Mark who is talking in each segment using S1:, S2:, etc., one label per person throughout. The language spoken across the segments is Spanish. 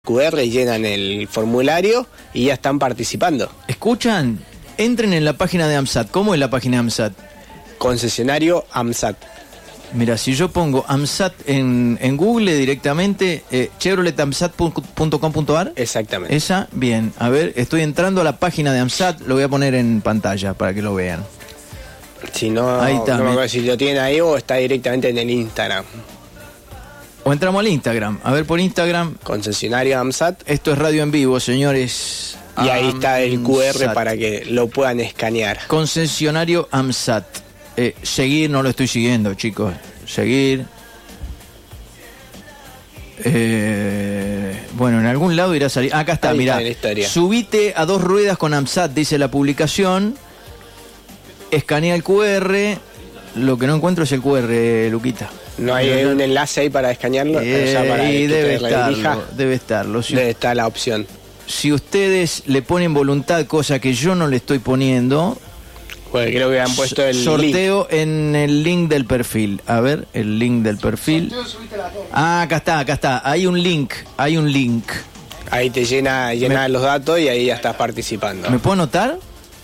S1: QR, llenan el formulario y ya están participando.
S2: ¿Escuchan? Entren en la página de AMSAT. ¿Cómo es la página de AMSAT?
S1: Concesionario AMSAT.
S2: Mira, si yo pongo AMSAT en Google directamente, chevroletamsat.com.ar.
S1: Exactamente.
S2: Esa, bien. A ver, estoy entrando a la página de AMSAT, lo voy a poner en pantalla para que lo vean.
S1: Si no,
S2: ahí está,
S1: no me acuerdo si lo tienen ahí o está directamente en el Instagram.
S2: O entramos al Instagram. A ver, por Instagram.
S1: Concesionario AMSAT.
S2: Esto es radio en vivo, señores.
S1: Y ahí está el QR para que lo puedan escanear.
S2: Concesionario AMSAT. Seguir, no lo estoy siguiendo, chicos. Seguir. Bueno, en algún lado irá a salir. Acá está, mirá. Subite a 2 ruedas con AMSAT, dice la publicación. Escanea el QR. Lo que no encuentro es el QR, Luquita.
S1: ¿No hay un enlace ahí para escanearlo?
S2: Para debe estarlo.
S1: Debe estar la opción.
S2: Si ustedes le ponen voluntad, cosa que yo no le estoy poniendo,
S1: pues creo que han puesto el
S2: sorteo link en el link del perfil. A ver, el link del perfil. Acá está. Hay un link.
S1: Ahí te llena los datos y ahí ya estás participando.
S2: ¿Me puedo anotar?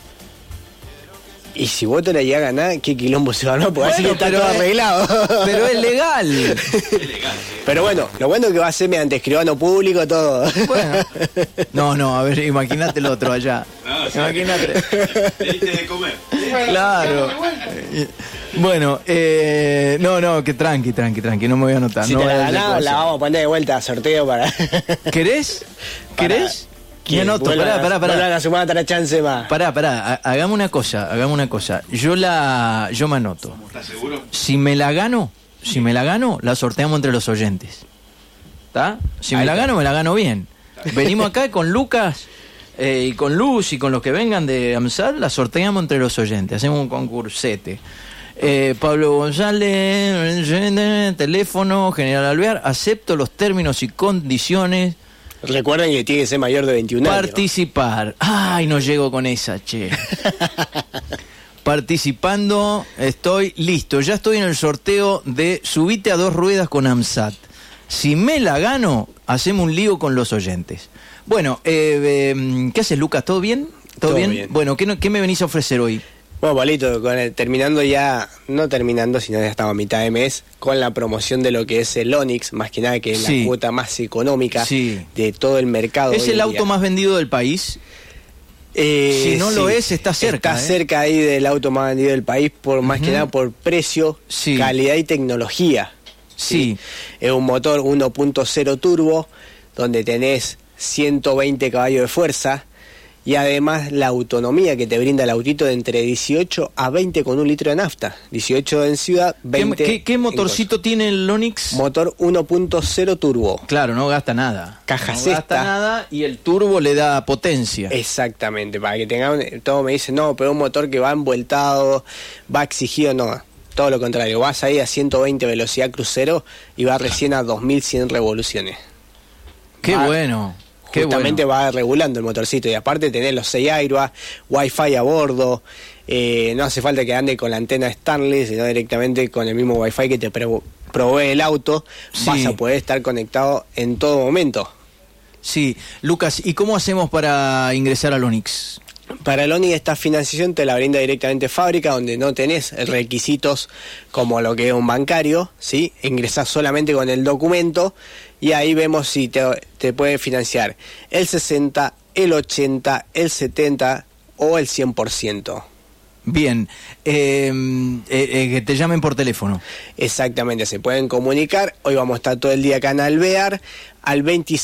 S1: Y si vos te la llegas a ganar, ¿qué quilombo se va a armar? Porque así está todo arreglado.
S2: Pero es legal.
S1: Pero bueno, lo bueno es que va a ser mediante escribano público todo.
S2: Bueno. No, a ver, imagínate el otro allá. No, sí. Imagínate.
S3: Teniste de comer.
S2: Claro. Bueno, no, que tranqui, no me voy a anotar.
S1: Si
S2: no
S1: te la ganás, la vamos a poner de vuelta a sorteo para...
S2: ¿Querés? Me anoto, pará.
S1: La semana otra chance más.
S2: Pará, hagamos una cosa. Yo me anoto.
S3: ¿Estás seguro?
S2: Si me la gano, la sorteamos entre los oyentes. ¿Está? Si me la gano bien. Venimos acá con Lucas y con Luz y con los que vengan de AMSAT, la sorteamos entre los oyentes. Hacemos un concursete. Pablo González, teléfono, General Alvear, acepto los términos y condiciones.
S1: Recuerden que tiene que ser mayor de 21 años.
S2: Participar. Ay, no llego con esa, che. Participando, estoy listo. Ya estoy en el sorteo de Subite a 2 ruedas con AMSAT. Si me la gano, hacemos un lío con los oyentes. Bueno, ¿qué haces, Lucas? ¿Todo bien? ¿Todo bien? Bueno, ¿qué me venís a ofrecer hoy?
S1: Bueno, Palito, terminando ya, no terminando, sino ya estamos a mitad de mes, con la promoción de lo que es el Onix, más que nada que es la cuota más económica de todo el mercado.
S2: ¿Es el auto más vendido del país? Si no lo es, está cerca.
S1: Está cerca ahí del auto más vendido del país, por más que nada por precio, calidad y tecnología. Sí. Es un motor 1.0 turbo, donde tenés 120 caballos de fuerza, y además la autonomía que te brinda el autito de entre 18 a 20 con 1 litro de nafta. 18 en ciudad, 20
S2: ¿Qué motorcito tiene el Onix?
S1: Motor 1.0 turbo.
S2: Claro, no gasta nada.
S1: Caja
S2: no
S1: sexta.
S2: Gasta nada y el turbo le da potencia.
S1: Exactamente, para que tengan... Todos me dicen, no, pero un motor que va envueltado, va exigido, no. Todo lo contrario, vas ahí a 120 velocidad crucero y va recién a 2100 revoluciones.
S2: Qué bueno.
S1: Justamente va regulando el motorcito y aparte tenés los 6 airbags, Wi-Fi a bordo, no hace falta que ande con la antena Stanley, sino directamente con el mismo Wi-Fi que te provee el auto, vas a poder estar conectado en todo momento.
S2: Sí, Lucas, ¿y cómo hacemos para ingresar al Onix?
S1: Para el Onix esta financiación te la brinda directamente fábrica, donde no tenés requisitos como lo que es un bancario, ¿sí? Ingresás solamente con el documento y ahí vemos si te puede financiar el 60, el 80, el 70 o el 100%.
S2: Bien, que te llamen por teléfono.
S1: Exactamente, se pueden comunicar. Hoy vamos a estar todo el día acá en Alvear al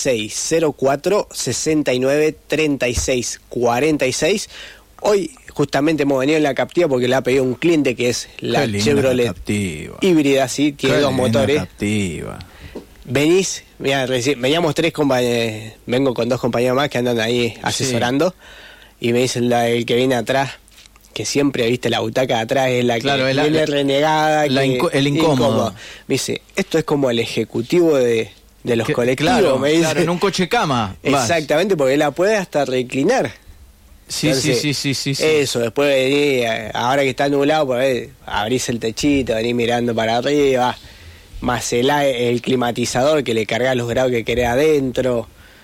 S1: 2604 69 36 46. Hoy justamente hemos venido en la captiva porque le ha pedido un cliente que es la Chevrolet híbrida, sí, tiene 2 motores.
S2: Captiva.
S1: Venís, mira, veníamos 3 compañeros, vengo con 2 compañeros más que andan ahí asesorando y me dicen el que viene atrás, que siempre, viste, la butaca de atrás es la que viene renegada,
S2: el incómodo.
S1: Me dice, esto es como el ejecutivo de los colectivos,
S2: claro,
S1: me dice.
S2: Claro, en un coche cama.
S1: Exactamente, porque la puede hasta reclinar.
S2: Sí.
S1: Eso, después venís, ahora que está nublado, pues abrís el techito, venís mirando para arriba, más el climatizador que le carga los grados que querés adentro.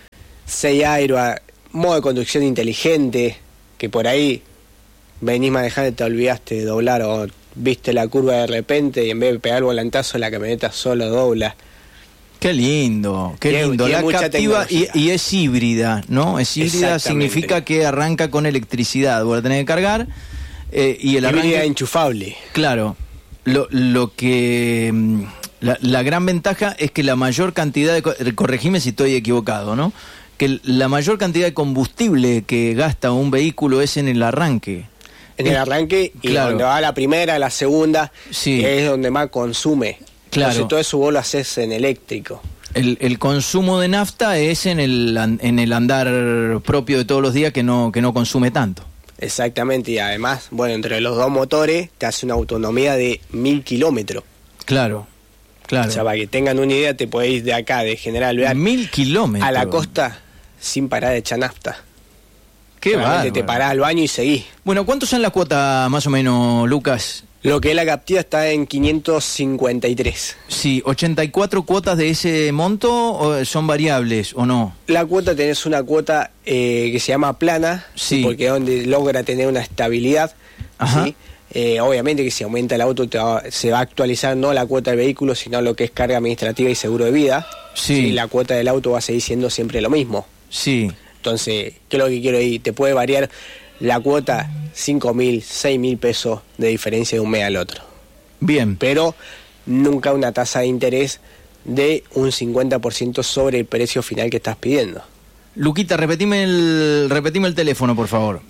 S1: 6 airbag, modo de conducción inteligente, que por ahí venís manejando y te olvidaste de doblar o viste la curva de repente y en vez de pegar el volantazo la camioneta solo dobla.
S2: Qué lindo, qué lindo. La Captiva y es híbrida, ¿no? Es híbrida, significa que arranca con electricidad. Voy a tener que cargar y el arranque...
S1: Híbrida enchufable.
S2: Claro. Lo que... La gran ventaja es que la mayor cantidad de... Corregime si estoy equivocado, ¿no? Que la mayor cantidad de combustible que gasta un vehículo es en el arranque.
S1: En el arranque y claro, donde va la primera, la segunda, sí, es donde más consume.
S2: Claro.
S1: Entonces todo eso vos lo haces en eléctrico.
S2: El consumo de nafta es en el andar propio de todos los días que no consume tanto.
S1: Exactamente, y además, bueno, entre los dos motores te hace una autonomía de 1000 kilómetros.
S2: Claro, claro.
S1: O sea, para que tengan una idea, te podés ir de acá, de General Vear,
S2: 1000 kilómetros
S1: a la costa sin parar de echar nafta.
S2: Qué bárbaro.
S1: Te parás al baño y seguís.
S2: Bueno, ¿cuánto son las cuotas más o menos, Lucas?
S1: Lo que es la Captiva está en 553.
S2: Sí, ¿84 cuotas de ese monto o son variables o no?
S1: La cuota, tenés una cuota que se llama plana,
S2: sí,
S1: porque es donde logra tener una estabilidad.
S2: Ajá.
S1: ¿Sí? Obviamente que si aumenta el auto se va a actualizar no la cuota del vehículo, sino lo que es carga administrativa y seguro de vida.
S2: Sí.
S1: ¿Sí? La cuota del auto va a seguir siendo siempre lo mismo.
S2: Sí.
S1: Entonces, ¿qué es lo que quiero ir? Te puede variar la cuota 5.000, 6.000 pesos de diferencia de un mes al otro.
S2: Bien.
S1: Pero nunca una tasa de interés de un 50% sobre el precio final que estás pidiendo.
S2: Luquita, repetime el teléfono, por favor.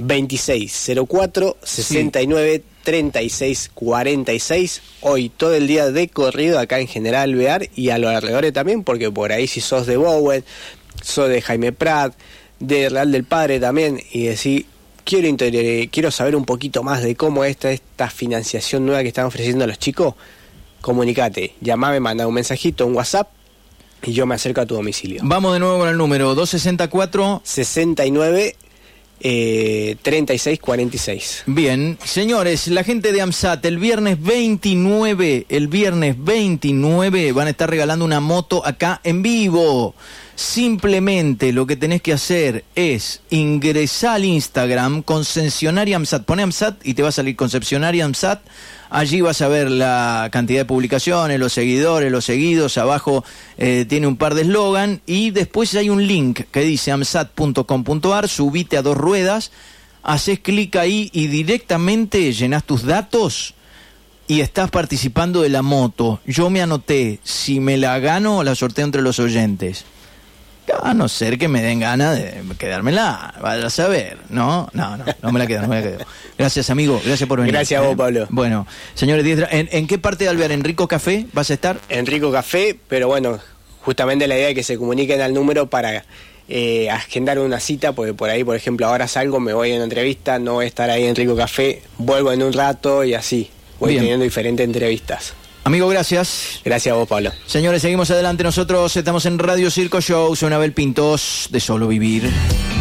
S1: 2604-693646. Hoy todo el día de corrido acá en General Vear y a los alrededores también, porque por ahí si sos de Bowen, sos de Jaime Prat, de Real del Padre también, y decís, quiero saber un poquito más de cómo es esta financiación nueva que están ofreciendo a los chicos, comunicate, llamame, manda un mensajito, un WhatsApp, y yo me acerco a tu domicilio.
S2: Vamos de nuevo con el número 264
S1: 69 3646.
S2: Bien, señores, la gente de AMSAT el viernes 29 van a estar regalando una moto acá en vivo. Simplemente lo que tenés que hacer es ingresar al Instagram Concesionaria AMSAT, pone AMSAT y te va a salir Concesionaria AMSAT. Allí vas a ver la cantidad de publicaciones, los seguidores, los seguidos. Abajo tiene un par de eslogan y después hay un link que dice amsat.com.ar. Subite a 2 ruedas, haces clic ahí y directamente llenás tus datos y estás participando de la moto. Yo me anoté, si me la gano la sorteo entre los oyentes. A no ser que me den ganas de quedármela, vaya a saber. No me la quedo. Gracias, amigo, gracias por venir.
S1: Gracias a vos, Pablo.
S2: Bueno, señores, ¿en qué parte de Alvear? ¿En Rico Café vas a estar?
S1: En Rico Café, pero bueno, justamente la idea es que se comuniquen al número para agendar una cita, porque por ahí, por ejemplo, ahora salgo, me voy a una entrevista, no voy a estar ahí en Rico Café, vuelvo en un rato y así, voy teniendo diferentes entrevistas.
S2: Amigo, gracias.
S1: Gracias a vos, Pablo.
S2: Señores, seguimos adelante. Nosotros estamos en Radio Circo Show. Soy Abel Pintos, de Solo Vivir.